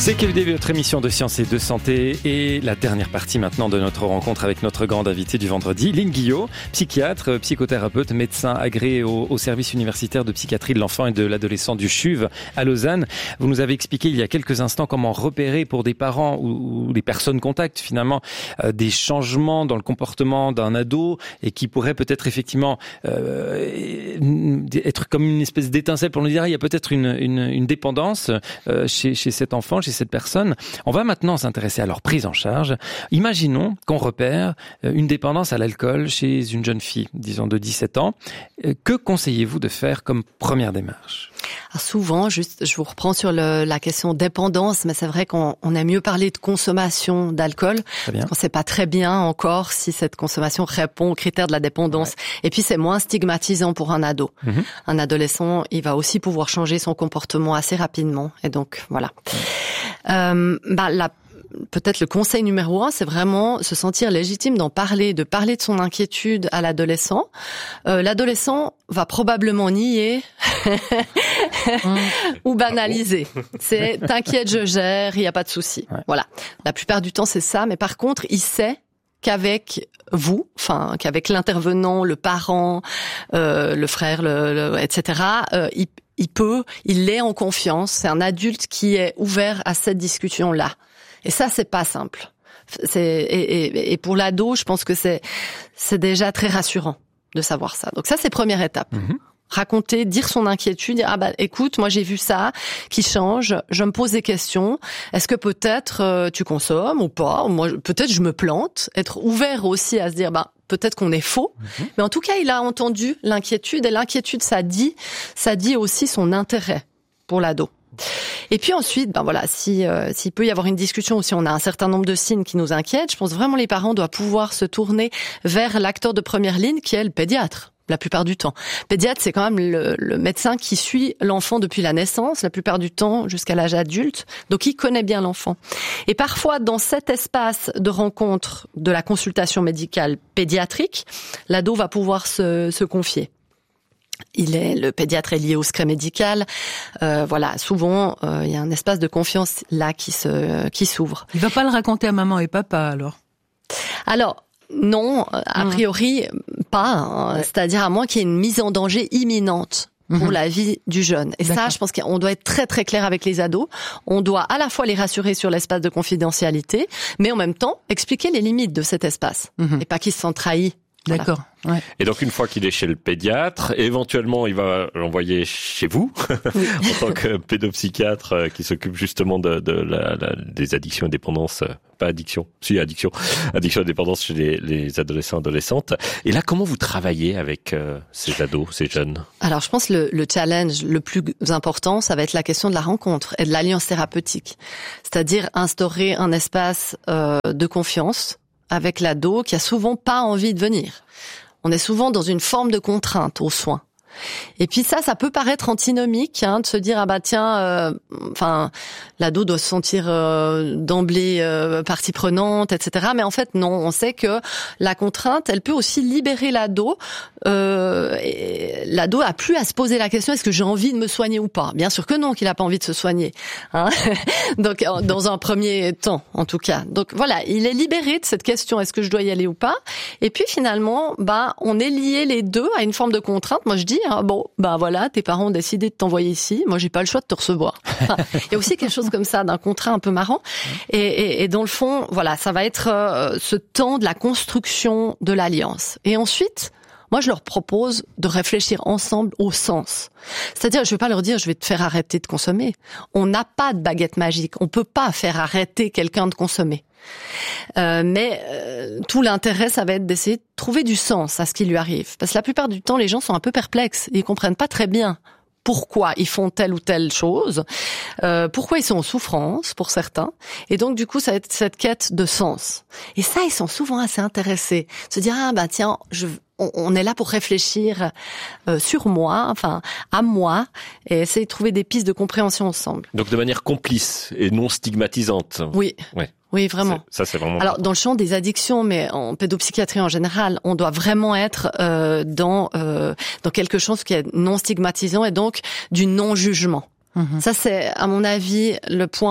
C'est que le début de votre émission de Science et de Santé et la dernière partie maintenant de notre rencontre avec notre grande invitée du vendredi, Lynn Guillot, psychiatre, psychothérapeute, médecin agréé au service universitaire de psychiatrie de l'enfant et de l'adolescent du CHUV à Lausanne. Vous nous avez expliqué il y a quelques instants comment repérer pour des parents ou des personnes contactent finalement des changements dans le comportement d'un ado et qui pourraient peut-être effectivement être comme une espèce d'étincelle pour nous dire il y a peut-être une dépendance chez cet enfant, chez cette personne. On va maintenant s'intéresser à leur prise en charge. Imaginons qu'on repère une dépendance à l'alcool chez une jeune fille, disons de 17 ans. Que conseillez-vous de faire comme première démarche ? Alors souvent, je vous reprends sur la question dépendance, mais c'est vrai qu'on aime mieux parler de consommation d'alcool, parce qu'on sait pas très bien encore si cette consommation répond aux critères de la dépendance. Ouais. Et puis c'est moins stigmatisant pour un ado. Mm-hmm. Un adolescent, il va aussi pouvoir changer son comportement assez rapidement. Et donc voilà. Peut-être le conseil numéro 1, c'est vraiment se sentir légitime de parler de son inquiétude à l'adolescent. L'adolescent va probablement nier ou banaliser. C'est « t'inquiète, je gère, il n'y a pas de souci ». Voilà. La plupart du temps, c'est ça. Mais par contre, il sait qu'avec vous, qu'avec l'intervenant, le parent, le frère, etc., il est en confiance. C'est un adulte qui est ouvert à cette discussion-là. Et ça, c'est pas simple. Et pour l'ado, je pense que c'est déjà très rassurant de savoir ça. Donc ça, c'est première étape. Mm-hmm. Raconter, dire son inquiétude, dire écoute, moi j'ai vu ça qui change, je me pose des questions. Est-ce que peut-être tu consommes ou pas? Moi peut-être je me plante. Être ouvert aussi à se dire peut-être qu'on est faux. Mm-hmm. Mais en tout cas, il a entendu l'inquiétude et l'inquiétude ça dit aussi son intérêt pour l'ado. Et puis ensuite, s'il peut y avoir une discussion ou si on a un certain nombre de signes qui nous inquiètent, je pense vraiment les parents doivent pouvoir se tourner vers l'acteur de première ligne qui est le pédiatre. La plupart du temps. Pédiatre, c'est quand même le médecin qui suit l'enfant depuis la naissance, la plupart du temps jusqu'à l'âge adulte. Donc, il connaît bien l'enfant. Et parfois, dans cet espace de rencontre de la consultation médicale pédiatrique, l'ado va pouvoir se confier. Le pédiatre est lié au secret médical. Souvent, il y a un espace de confiance là qui s'ouvre. Il va pas le raconter à maman et papa, alors? Alors, non, a priori pas. C'est-à-dire à moins qu'il y ait une mise en danger imminente pour la vie du jeune. Et ça, je pense qu'on doit être très très clair avec les ados. On doit à la fois les rassurer sur l'espace de confidentialité, mais en même temps expliquer les limites de cet espace et pas qu'ils se sentent trahis. Voilà. D'accord. Ouais. Et donc, une fois qu'il est chez le pédiatre, éventuellement, il va l'envoyer chez vous, oui. en tant que pédopsychiatre qui s'occupe justement des addictions et dépendances, pas addiction, si addiction et dépendance chez les adolescents, adolescentes. Et là, comment vous travaillez avec ces ados, ces jeunes? Alors, je pense que le challenge le plus important, ça va être la question de la rencontre et de l'alliance thérapeutique. C'est-à-dire instaurer un espace de confiance avec l'ado qui a souvent pas envie de venir. On est souvent dans une forme de contrainte aux soins. Et puis ça peut paraître antinomique, de se dire l'ado doit se sentir d'emblée partie prenante, etc. Mais en fait non, on sait que la contrainte, elle peut aussi libérer l'ado. Et l'ado a plus à se poser la question est-ce que j'ai envie de me soigner ou pas. Bien sûr que non, qu'il a pas envie de se soigner. Donc dans un premier temps, en tout cas. Donc voilà, il est libéré de cette question est-ce que je dois y aller ou pas. Et puis finalement, on est liés les deux à une forme de contrainte. Moi je dis tes parents ont décidé de t'envoyer ici, moi j'ai pas le choix de te recevoir. Il y a aussi quelque chose comme ça d'un contrat un peu marrant et dans le fond, ça va être ce temps de la construction de l'alliance. Et ensuite, moi je leur propose de réfléchir ensemble au sens. C'est-à-dire, je vais pas leur dire je vais te faire arrêter de consommer. On n'a pas de baguette magique, on peut pas faire arrêter quelqu'un de consommer. Mais tout l'intérêt, ça va être d'essayer de trouver du sens à ce qui lui arrive. Parce que la plupart du temps, les gens sont un peu perplexes. Ils comprennent pas très bien pourquoi ils font telle ou telle chose, pourquoi ils sont en souffrance pour certains. Et donc, du coup, ça va être cette quête de sens. Et ça, ils sont souvent assez intéressés. Se dire, on est là pour réfléchir sur moi, à moi, et essayer de trouver des pistes de compréhension ensemble. Donc, de manière complice et non stigmatisante. Oui. Ouais. Oui, vraiment. Ça, c'est vraiment. Alors, dans le champ des addictions, mais en pédopsychiatrie en général, on doit vraiment être dans quelque chose qui est non stigmatisant et donc du non-jugement. Ça, c'est, à mon avis, le point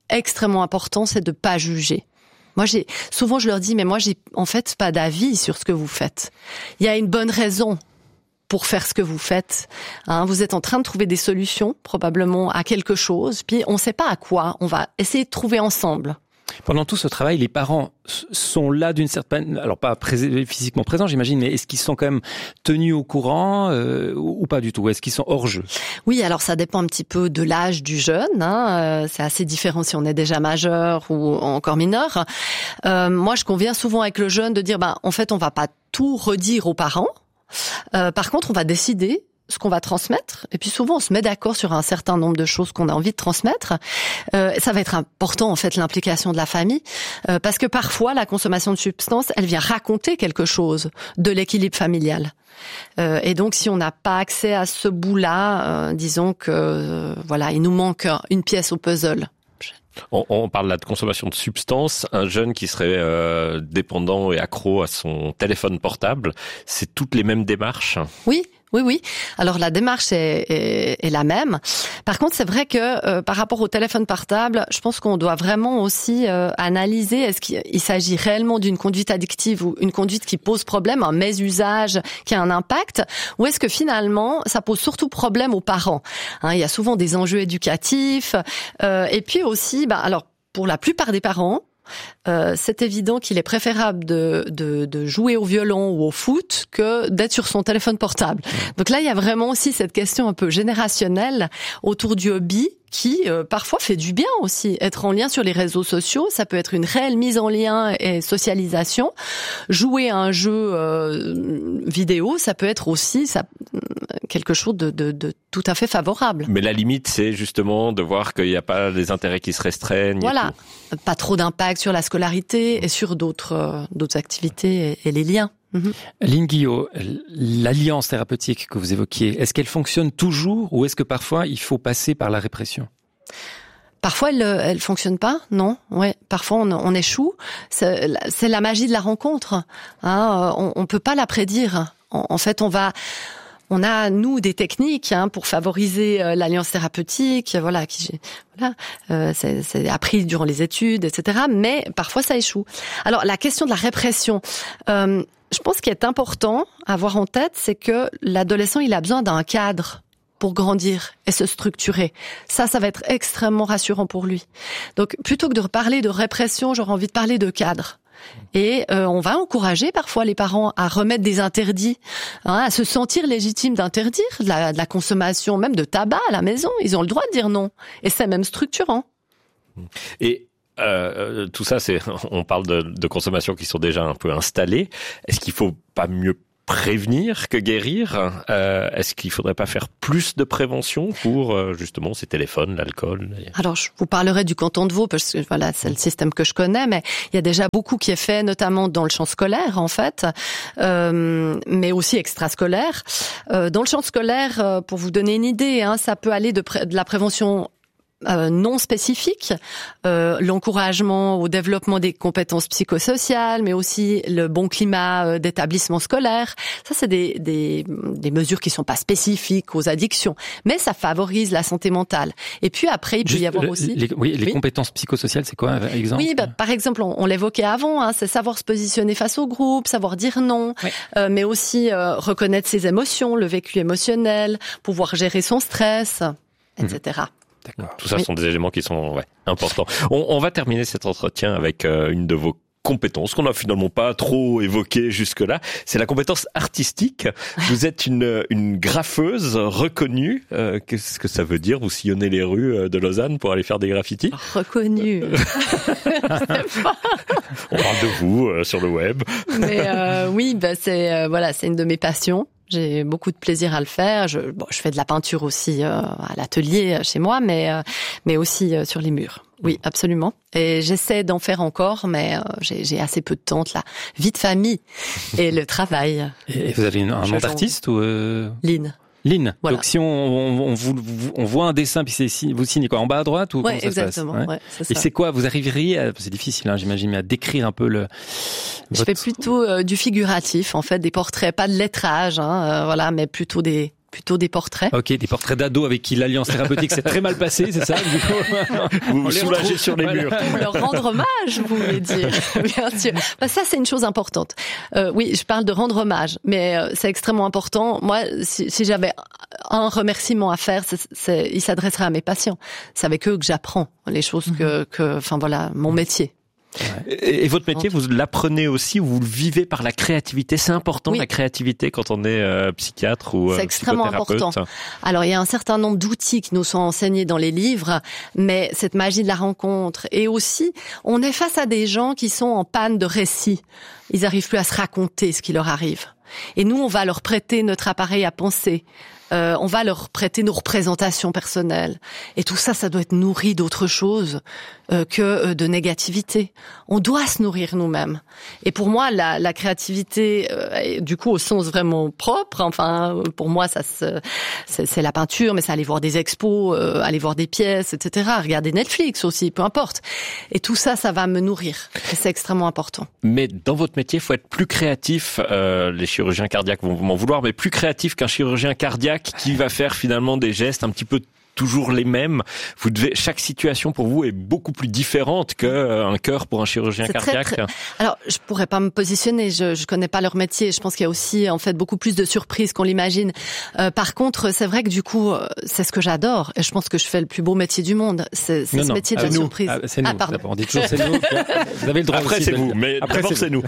extrêmement important, c'est de pas juger. Moi, souvent je leur dis, mais moi j'ai en fait pas d'avis sur ce que vous faites. Il y a une bonne raison pour faire ce que vous faites. Vous êtes en train de trouver des solutions, probablement à quelque chose, puis on ne sait pas à quoi. On va essayer de trouver ensemble. Pendant tout ce travail, les parents sont là d'une certaine, alors pas physiquement présents, j'imagine, mais est-ce qu'ils sont quand même tenus au courant ou pas du tout? Est-ce qu'ils sont hors jeu? Oui, alors ça dépend un petit peu de l'âge du jeune. C'est assez différent si on est déjà majeur ou encore mineur. Moi, je conviens souvent avec le jeune de dire, en fait, on va pas tout redire aux parents. Par contre, on va décider ce qu'on va transmettre, et puis souvent on se met d'accord sur un certain nombre de choses qu'on a envie de transmettre. Ça va être important en fait l'implication de la famille, parce que parfois la consommation de substances, elle vient raconter quelque chose de l'équilibre familial. Et donc si on n'a pas accès à ce bout-là, disons que il nous manque une pièce au puzzle. On parle là de consommation de substances. Un jeune qui serait dépendant et accro à son téléphone portable, c'est toutes les mêmes démarches? Oui. Alors la démarche est la même. Par contre, c'est vrai que par rapport au téléphone portable, je pense qu'on doit vraiment aussi analyser est-ce qu'il s'agit réellement d'une conduite addictive ou une conduite qui pose problème, un mésusage qui a un impact, ou est-ce que finalement ça pose surtout problème aux parents. Il y a souvent des enjeux éducatifs et puis aussi, alors pour la plupart des parents, c'est évident qu'il est préférable de jouer au violon ou au foot que d'être sur son téléphone portable. Donc là, il y a vraiment aussi cette question un peu générationnelle autour du hobby qui parfois fait du bien aussi. Être en lien sur les réseaux sociaux, ça peut être une réelle mise en lien et socialisation. Jouer à un jeu vidéo, ça peut être aussi quelque chose de tout à fait favorable. Mais la limite, c'est justement de voir qu'il n'y a pas les intérêts qui se restreignent. Voilà, pas trop d'impact sur la scolarité et sur d'autres activités et les liens. Lynn Guillot, l'alliance thérapeutique que vous évoquiez, est-ce qu'elle fonctionne toujours ou est-ce que parfois il faut passer par la répression? Parfois, elle fonctionne pas, non. Ouais, parfois on échoue. C'est la magie de la rencontre. On peut pas la prédire. En fait, on a nous des techniques pour favoriser l'alliance thérapeutique, c'est appris durant les études, etc. Mais parfois ça échoue. Alors la question de la répression, je pense qu'il est important à avoir en tête, c'est que l'adolescent il a besoin d'un cadre pour grandir et se structurer. Ça va être extrêmement rassurant pour lui. Donc plutôt que de parler de répression, j'aurais envie de parler de cadre. Et on va encourager parfois les parents à remettre des interdits, à se sentir légitime d'interdire de la consommation, même de tabac à la maison. Ils ont le droit de dire non. Et c'est même structurant. Et tout ça, on parle de consommations qui sont déjà un peu installées. Est-ce qu'il faut pas mieux prévenir que guérir? Est-ce qu'il faudrait pas faire plus de prévention pour justement ces téléphones, l'alcool? Alors je vous parlerai du canton de Vaud parce que c'est le système que je connais, mais il y a déjà beaucoup qui est fait, notamment dans le champ scolaire en fait, mais aussi extrascolaire. Dans le champ scolaire, pour vous donner une idée, ça peut aller de la prévention non spécifique, l'encouragement au développement des compétences psychosociales, mais aussi le bon climat d'établissement scolaire. Ça, c'est des mesures qui sont pas spécifiques aux addictions, mais ça favorise la santé mentale. Et puis après, il peut y avoir aussi... Les compétences psychosociales, c'est quoi, par exemple? Oui, par exemple, on l'évoquait avant, c'est savoir se positionner face au groupe, savoir dire non, mais aussi reconnaître ses émotions, le vécu émotionnel, pouvoir gérer son stress, etc. D'accord. Tout ça sont des éléments qui sont importants. On va terminer cet entretien avec une de vos compétences qu'on n'a finalement pas trop évoquée jusque-là. C'est la compétence artistique. Vous êtes une graffeuse reconnue. Qu'est-ce que ça veut dire? Vous sillonnez les rues de Lausanne pour aller faire des graffitis? Reconnue. On parle de vous sur le web. Mais oui, c'est une de mes passions. J'ai beaucoup de plaisir à le faire. Je fais de la peinture aussi à l'atelier chez moi, mais aussi sur les murs. Oui, absolument. Et j'essaie d'en faire encore, mais j'ai assez peu de temps entre la vie de famille et le travail. Et vous avez un nom d'artiste ou Lynn. Lynn. Voilà. Donc si on voit un dessin puis vous signez quoi en bas à droite ou comment ça exactement, se passe? C'est ça. Et c'est quoi? Vous arriveriez c'est difficile j'imagine, mais à décrire un peu Je fais plutôt du figuratif en fait, des portraits, pas de lettrage, mais plutôt des plutôt des portraits. Ok, des portraits d'ados avec qui l'alliance thérapeutique s'est très mal passée, c'est ça? Du coup, vous vous soulagez sur les murs. Pour leur rendre hommage, vous voulez dire. Bien sûr. Ça, c'est une chose importante. Oui, je parle de rendre hommage, mais c'est extrêmement important. Moi, si j'avais un remerciement à faire, il s'adresserait à mes patients. C'est avec eux que j'apprends les choses enfin voilà, mon métier. Et votre métier, vous l'apprenez aussi, vous le vivez par la créativité. C'est important, la créativité, quand on est psychiatre ou c'est extrêmement important. Alors, il y a un certain nombre d'outils qui nous sont enseignés dans les livres, mais cette magie de la rencontre, et aussi, on est face à des gens qui sont en panne de récit. Ils n'arrivent plus à se raconter ce qui leur arrive. Et nous, on va leur prêter notre appareil à penser. On va leur prêter nos représentations personnelles. Et tout ça, ça doit être nourri d'autre chose que de négativité. On doit se nourrir nous-mêmes. Et pour moi, la créativité, du coup, au sens vraiment propre, enfin, pour moi, c'est la peinture, mais c'est aller voir des expos, aller voir des pièces, etc. Regarder Netflix aussi, peu importe. Et tout ça, ça va me nourrir. Et c'est extrêmement important. Mais dans votre métier, il faut être plus créatif. Les chirurgiens cardiaques vont m'en vouloir, mais plus créatif qu'un chirurgien cardiaque qui va faire finalement des gestes un petit peu toujours les mêmes. Chaque situation pour vous est beaucoup plus différente qu'un cœur pour un chirurgien cardiaque. Alors, je pourrais pas me positionner. Je connais pas leur métier. Je pense qu'il y a aussi, en fait, beaucoup plus de surprises qu'on l'imagine. Par contre, c'est vrai que du coup, c'est ce que j'adore. Et je pense que je fais le plus beau métier du monde. C'est ce métier de la surprise. C'est nous. Pardon. On dit toujours c'est nous. Vous avez le droit après, aussi c'est de vous. Mais après, d'abord, c'est nous.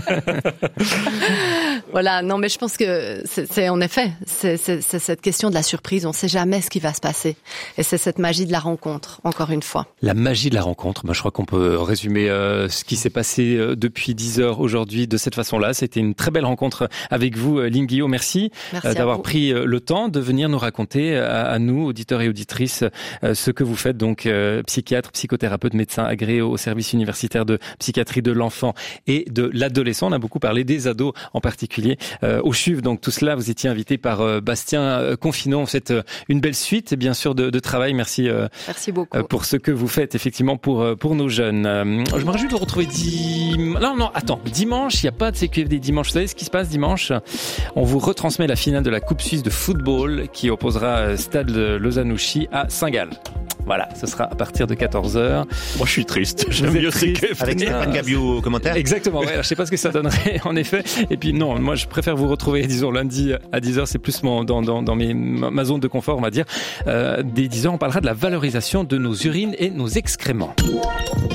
Voilà. Non, mais je pense que c'est en effet, c'est cette question de la surprise. On sait jamais ce qui va se passer. Et c'est cette magie de la rencontre, encore une fois. La magie de la rencontre. Je crois qu'on peut résumer ce qui s'est passé depuis 10 heures aujourd'hui de cette façon-là. C'était une très belle rencontre avec vous, Lynn Guillot. Merci d'avoir pris le temps de venir nous raconter à nous, auditeurs et auditrices, ce que vous faites. Donc, psychiatre, psychothérapeute, médecin agréé au service universitaire de psychiatrie de l'enfant et de l'adolescent. On a beaucoup parlé des ados en particulier. Au CHUV, donc tout cela, vous étiez invité par Bastien Confinon. Vous faites une belle suite, bien sûr, de travail. Merci beaucoup pour ce que vous faites effectivement pour nos jeunes. Je me réjouis de vous retrouver dimanche. Il n'y a pas de CQFD dimanche. Vous savez ce qui se passe dimanche? On vous retransmet la finale de la Coupe Suisse de football qui opposera Stade Lausanne-Ouchy à Saint-Gall. Voilà, ce sera à partir de 14h. Moi, je suis triste. J'aime mieux CQFD. Avec Stéphane Gabiou au commentaire. Exactement, ouais. Je sais pas ce que ça donnerait, en effet. Et puis, non, moi, je préfère vous retrouver, disons, lundi à 10h. C'est plus dans ma zone de confort, on va dire. Dès 10h, on parlera de la valorisation de nos urines et nos excréments.